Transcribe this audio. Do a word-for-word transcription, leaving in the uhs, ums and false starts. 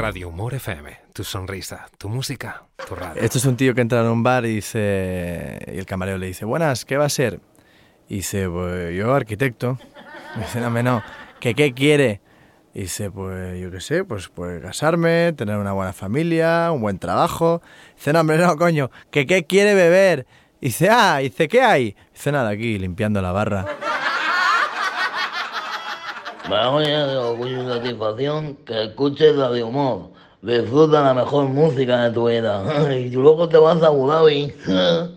Radio Humor F M, tu sonrisa, tu música, tu radio. Esto es un tío que entra en un bar y dice, y el camarero le dice, buenas, ¿qué va a ser? Y dice, pues yo arquitecto. Y dice, no, no, ¿que qué quiere? Y dice, pues yo qué sé, pues, pues casarme, tener una buena familia, un buen trabajo. Dice, no, hombre, no, coño, ¿que qué quiere beber? Y dice, ah, y dice, ¿qué hay? Dice, nada, aquí, limpiando la barra. Vamos ya de orgullo y satisfacción que escuches Radio Humor. Disfruta la mejor música de tu vida. Y luego te vas a Abu Dhabi.